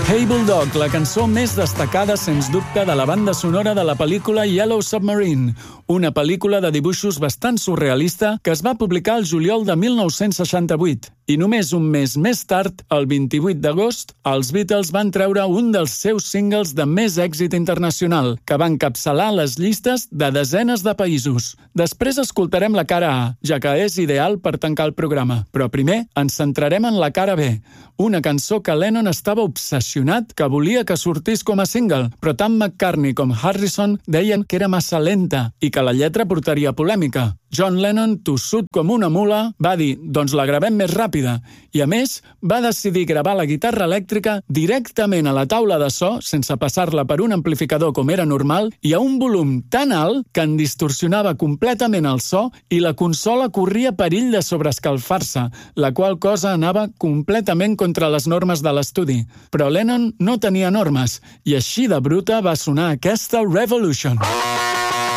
Hey Bulldog, la cançó més destacada, sens dubte, de la banda sonora de la pel·lícula Yellow Submarine, una pel·lícula de dibuixos bastant surrealista que es va publicar el juliol de 1968. I només un mes més tard, el 28 d'agost, els Beatles van treure un dels seus singles de més èxit internacional, que va encapçalar les llistes de desenes de països. Després escoltarem la cara A, ja que és ideal per tancar el programa. Però primer ens centrarem en la cara B, una cançó que Lennon estava obsessionat que volia que sortís com a single, però tant McCartney com Harrison deien que era massa lenta i que la lletra portaria polèmica. John Lennon, tossut com una mula, va dir, doncs la gravem més ràpida. I a més, va decidir gravar la guitarra elèctrica directament a la taula de so, sense passar-la per un amplificador com era normal, i a un volum tan alt que en distorsionava completament el so i la consola corria perill de sobreescalfar-se, la qual cosa anava completament contra les normes de l'estudi. Però Lennon no tenia normes, i així de bruta va sonar aquesta Revolution.